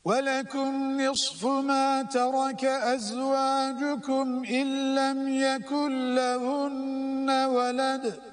ولكم نصف ما ترك أزواجكم إن لم يكن لهن ولد